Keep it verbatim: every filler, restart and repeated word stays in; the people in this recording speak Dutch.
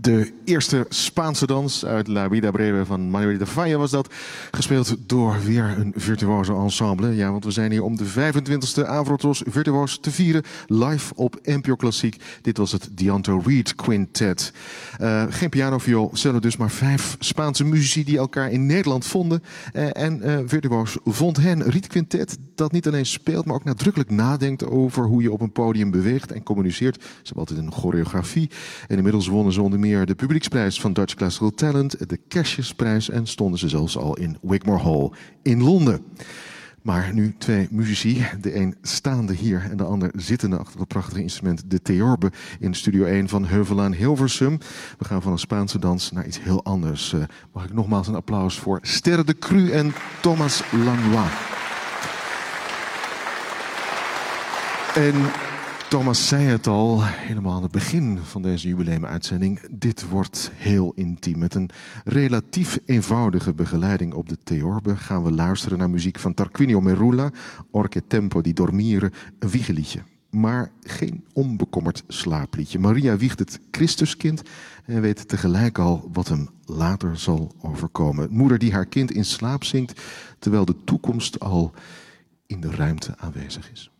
De eerste Spaanse dans uit La Vida Breve van Manuel de Falla was dat. Gespeeld door weer een virtuoze ensemble. Ja, want we zijn hier om de vijfentwintigste Avrotros Virtuoos te vieren. Live op N P O Klassiek. Dit was het Dianto Reed Quintet. Uh, geen piano, viool, cello dus, maar vijf Spaanse muzici die elkaar in Nederland vonden. Uh, en uh, Virtuoos vond hen. Reed Quintet dat niet alleen speelt, maar ook nadrukkelijk nadenkt over hoe je op een podium beweegt en communiceert. Ze hebben altijd een choreografie. En inmiddels wonnen ze onder meer de publieksprijs van Dutch Classical Talent, de Cassiusprijs en stonden ze zelfs al in Wigmore Hall in Londen. Maar nu twee muzici, de een staande hier en de ander zittende achter dat prachtige instrument, de theorbe in Studio één van Heuvelaan Hilversum. We gaan van een Spaanse dans naar iets heel anders. Uh, mag ik nogmaals een applaus voor Ster de Cru en Thomas Langlois. En Thomas zei het al, helemaal aan het begin van deze jubileumuitzending. Dit wordt heel intiem. Met een relatief eenvoudige begeleiding op de theorbe gaan we luisteren naar muziek van Tarquinio Merulla, Orche Tempo di Dormire, een wiegeliedje. Maar geen onbekommerd slaapliedje. Maria wiegt het Christuskind en weet tegelijk al wat hem later zal overkomen. Moeder die haar kind in slaap zingt, terwijl de toekomst al in de ruimte aanwezig is.